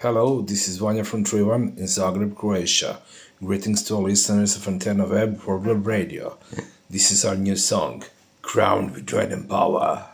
Hello, this is Vanya from Trivan in Zagreb, Croatia. Greetings to all listeners of Antenna Web World Radio. This is our new song, Crowned with Dread and Power.